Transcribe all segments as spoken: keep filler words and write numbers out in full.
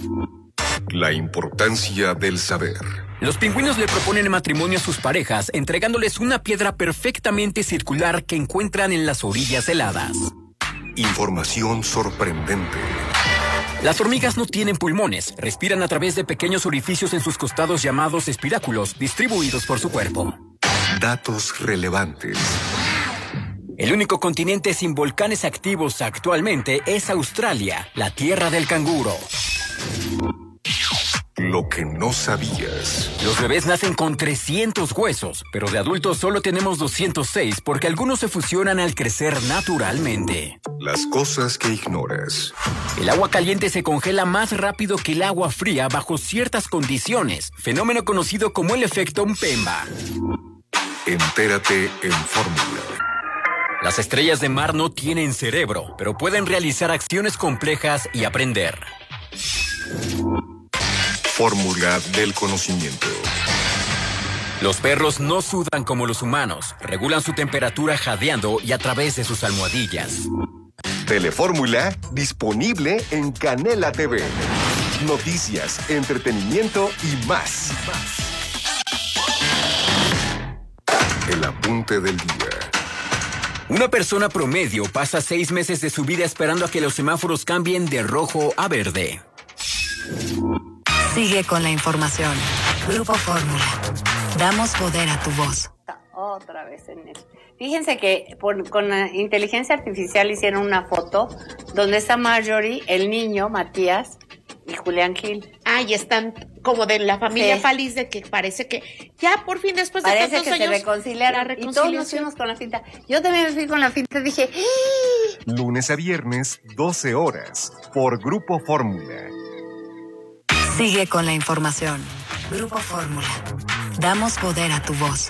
La importancia del saber. Los pingüinos le proponen matrimonio a sus parejas, entregándoles una piedra perfectamente circular que encuentran en las orillas heladas. Información sorprendente. Las hormigas no tienen pulmones, respiran a través de pequeños orificios en sus costados llamados espiráculos, distribuidos por su cuerpo. Datos relevantes. El único continente sin volcanes activos actualmente es Australia, la tierra del canguro. Lo que no sabías. Los bebés nacen con trescientos huesos, pero de adultos solo tenemos doscientos seis porque algunos se fusionan al crecer naturalmente. Las cosas que ignoras. El agua caliente se congela más rápido que el agua fría bajo ciertas condiciones, fenómeno conocido como el efecto Mpemba. Entérate en Fórmula. Las estrellas de mar no tienen cerebro, pero pueden realizar acciones complejas y aprender. Fórmula del conocimiento. Los perros no sudan como los humanos, regulan su temperatura jadeando y a través de sus almohadillas. Telefórmula disponible en Canela T V. Noticias, entretenimiento y más. El apunte del día. Una persona promedio pasa seis meses de su vida esperando a que los semáforos cambien de rojo a verde. Sigue con la información. Grupo Fórmula. Damos poder a tu voz. Otra vez en eso. Fíjense que por, con la inteligencia artificial hicieron una foto donde está Marjorie, el niño, Matías y Julián Gil. Ah, y están como de la familia Sí. feliz de que parece que ya por fin después de Parece tantos que se años reconciliaron. la Y todos nos reconciliación. fuimos con la finta. Yo también me fui con la finta. Dije, ¡ah! Lunes a viernes, doce horas, por Grupo Fórmula. Sigue con la información. Grupo Fórmula. Damos poder a tu voz.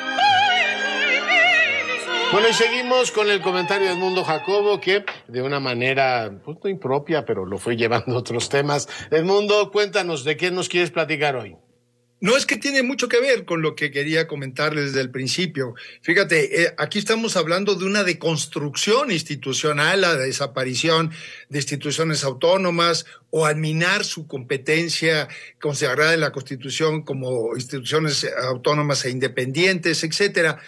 Bueno, y seguimos con el comentario de Edmundo Jacobo, que de una manera pues, no impropia, pero lo fue llevando a otros temas. Edmundo, cuéntanos, ¿de qué nos quieres platicar hoy? No, es que tiene mucho que ver con lo que quería comentarles desde el principio. Fíjate, eh, aquí estamos hablando de una deconstrucción institucional, la desaparición de instituciones autónomas o al minar su competencia consagrada en la Constitución como instituciones autónomas e independientes, etcétera.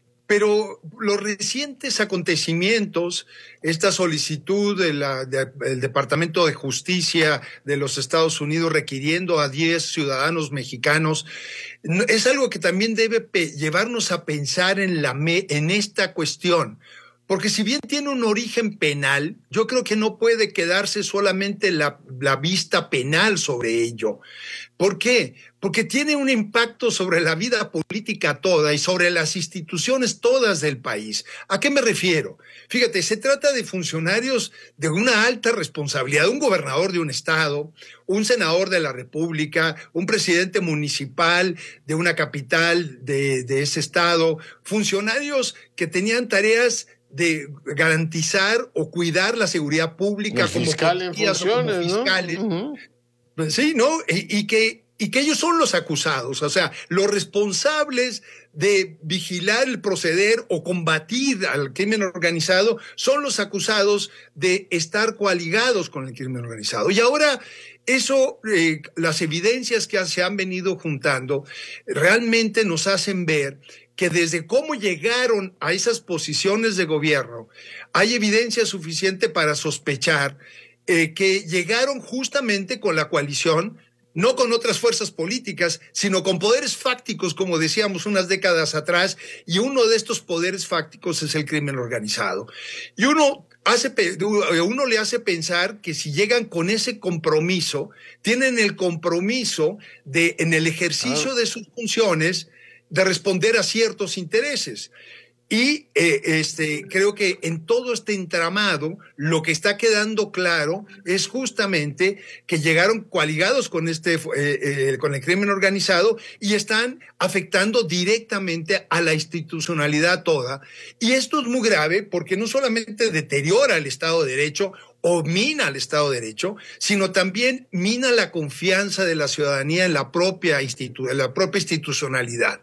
Pero los recientes acontecimientos, esta solicitud de la, de, del Departamento de Justicia de los Estados Unidos requiriendo a diez ciudadanos mexicanos, es algo que también debe pe- llevarnos a pensar en, la me, en esta cuestión. Porque si bien tiene un origen penal, yo creo que no puede quedarse solamente la, la vista penal sobre ello. ¿Por qué? Porque tiene un impacto sobre la vida política toda y sobre las instituciones todas del país. ¿A qué me refiero? Fíjate, se trata de funcionarios de una alta responsabilidad, un gobernador de un estado, un senador de la República, un presidente municipal de una capital de, de ese estado, funcionarios que tenían tareas de garantizar o cuidar la seguridad pública El como fiscal en policías o como funciones, ¿no? fiscales. Uh-huh. Sí, ¿no? Y, y que y que ellos son los acusados, o sea, los responsables de vigilar el proceder o combatir al crimen organizado son los acusados de estar coaligados con el crimen organizado. Y ahora eso, eh, las evidencias que se han venido juntando realmente nos hacen ver que desde cómo llegaron a esas posiciones de gobierno hay evidencia suficiente para sospechar eh, que llegaron justamente con la coalición, no con otras fuerzas políticas, sino con poderes fácticos, como decíamos unas décadas atrás, y uno de estos poderes fácticos es el crimen organizado. Y uno hace, uno le hace pensar que si llegan con ese compromiso, tienen el compromiso de, en el ejercicio ah. de sus funciones, de responder a ciertos intereses. Y eh, este, creo que en todo este entramado lo que está quedando claro es justamente que llegaron coaligados con, este, eh, eh, con el crimen organizado y están afectando directamente a la institucionalidad toda. Y esto es muy grave porque no solamente deteriora el Estado de Derecho o mina el Estado de Derecho, sino también mina la confianza de la ciudadanía en la propia, institu- en la propia institucionalidad.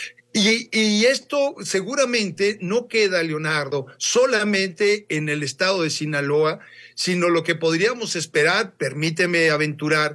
Y, y esto seguramente no queda, Leonardo, solamente en el estado de Sinaloa, sino lo que podríamos esperar, permíteme aventurar,